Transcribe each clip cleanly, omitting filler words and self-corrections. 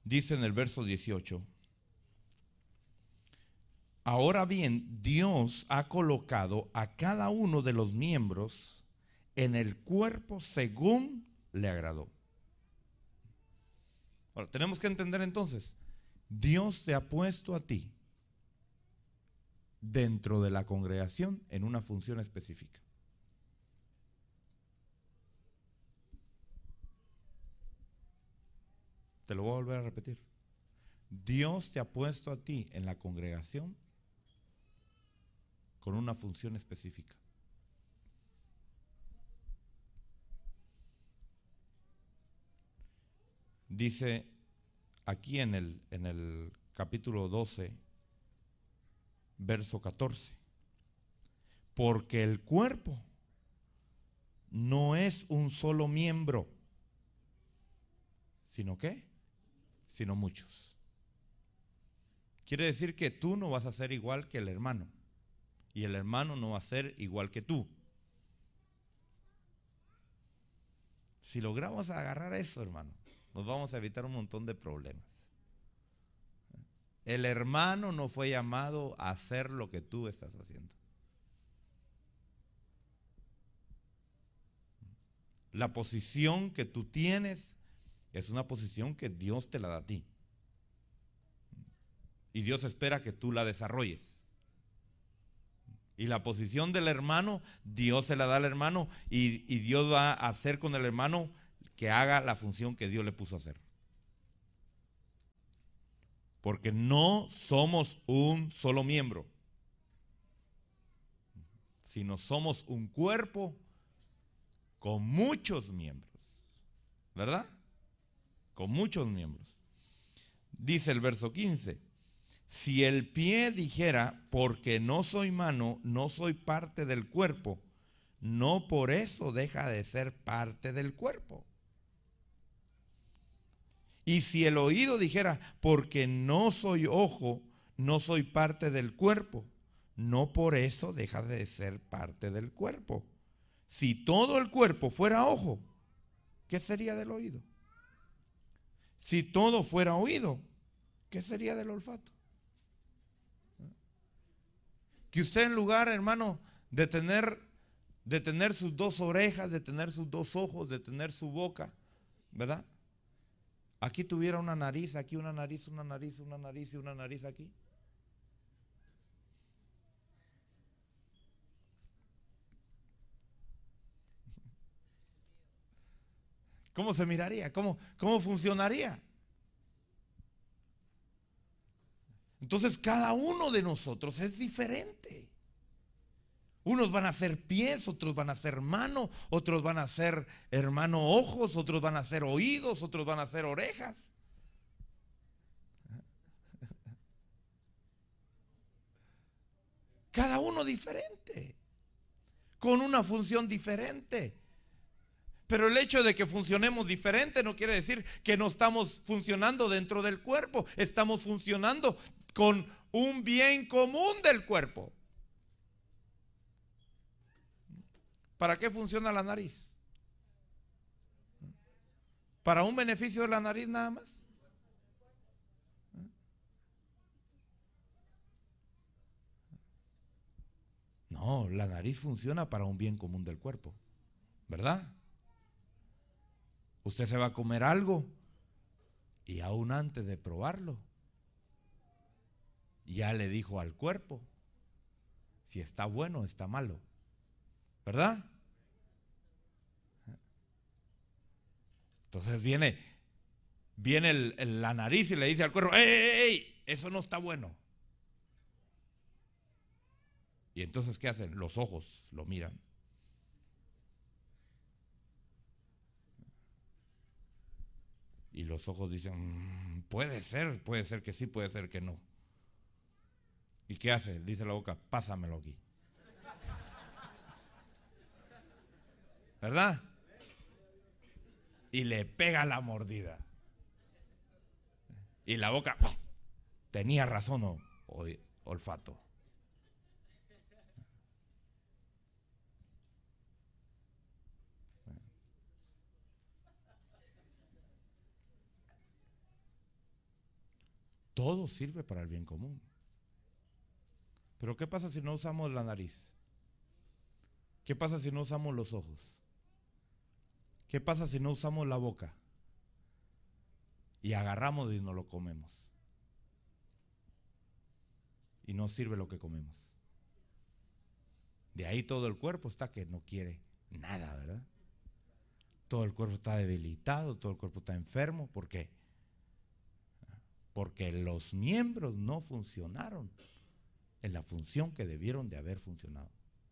Dice en el verso 18: ahora bien, Dios ha colocado a cada uno de los miembros en el cuerpo según le agradó. Ahora, tenemos que entender entonces, Dios te ha puesto a ti dentro de la congregación en una función específica. Te lo voy a volver a repetir. Dios te ha puesto a ti en la congregación con una función específica. Dice aquí en el capítulo 12, verso 14: porque el cuerpo no es un solo miembro, ¿sino qué? Sino muchos. Quiere decir que tú no vas a ser igual que el hermano, y el hermano no va a ser igual que tú. Si logramos agarrar eso, hermano, nos vamos a evitar un montón de problemas. El hermano no fue llamado a hacer lo que tú estás haciendo. La posición que tú tienes es una posición que Dios te la da a ti. Y Dios espera que tú la desarrolles. Y la posición del hermano, Dios se la da al hermano, y Dios va a hacer con el hermano que haga la función que Dios le puso a hacer. Porque no somos un solo miembro, sino somos un cuerpo con muchos miembros. ¿Verdad? Con muchos miembros. Dice el verso 15: si el pie dijera, porque no soy mano, no soy parte del cuerpo, no por eso deja de ser parte del cuerpo. Y si el oído dijera, porque no soy ojo, no soy parte del cuerpo, no por eso deja de ser parte del cuerpo. Si todo el cuerpo fuera ojo, ¿qué sería del oído? Si todo fuera oído, ¿qué sería del olfato? Que usted, en lugar, hermano, de tener sus dos orejas, de tener sus dos ojos, de tener su boca, ¿verdad? Aquí tuviera una nariz, aquí una nariz, una nariz, una nariz y una nariz aquí. ¿Cómo se miraría? ¿Cómo funcionaría? Entonces cada uno de nosotros es diferente. Unos van a ser pies, otros van a ser mano, otros van a ser, hermano, ojos, otros van a ser oídos, otros van a ser orejas. Cada uno diferente, con una función diferente. Pero el hecho de que funcionemos diferente no quiere decir que no estamos funcionando dentro del cuerpo. Estamos funcionando con un bien común del cuerpo. ¿Para qué funciona la nariz? ¿Para un beneficio de la nariz nada más? No, la nariz funciona para un bien común del cuerpo, ¿verdad? Usted se va a comer algo y aún antes de probarlo, ya le dijo al cuerpo si está bueno o está malo, ¿verdad? Entonces viene la nariz y le dice al cuerpo, ¡ey, ey, ey! Eso no está bueno. Y entonces, ¿qué hacen? Los ojos lo miran. Y los ojos dicen, puede ser que sí, puede ser que no. ¿Y qué hace? Dice la boca, pásamelo aquí. ¿Verdad? Y le pega la mordida. Y la boca, tenía razón o olfato. todo sirve para el bien común. Pero ¿qué pasa si no usamos la nariz? ¿Qué pasa si no usamos los ojos? ¿Qué pasa si no usamos la boca? Y agarramos y nos lo comemos. Y no sirve lo que comemos. De ahí todo el cuerpo está que no quiere nada, ¿verdad? Todo el cuerpo está debilitado, todo el cuerpo está enfermo. ¿Por qué? Porque los miembros no funcionaron en la función que debieron de haber funcionado.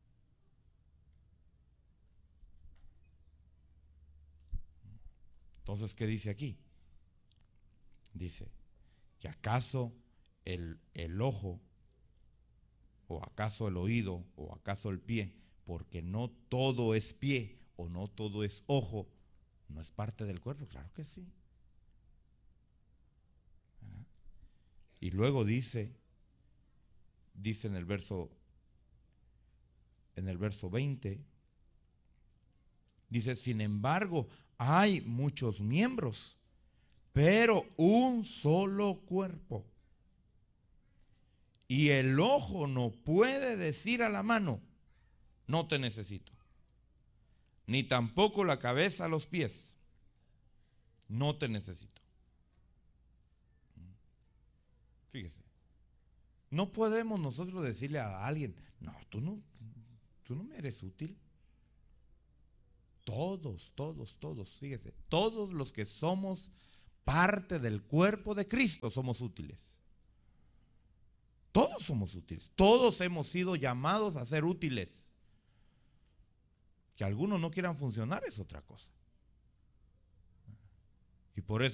Entonces, ¿qué dice aquí? Dice que acaso el ojo, o acaso el oído, o acaso el pie, porque no todo es pie o no todo es ojo, no es parte del cuerpo. Claro que sí. ¿Verdad? Y luego dice en el verso 20, dice, sin embargo, hay muchos miembros, pero un solo cuerpo. Y el ojo no puede decir a la mano, no te necesito. Ni tampoco la cabeza a los pies, no te necesito. Fíjese, no podemos nosotros decirle a alguien, no, tú no me eres útil. Todos, fíjese, todos los que somos parte del cuerpo de Cristo somos útiles. Todos somos útiles, todos hemos sido llamados a ser útiles. Que algunos no quieran funcionar es otra cosa. Y por eso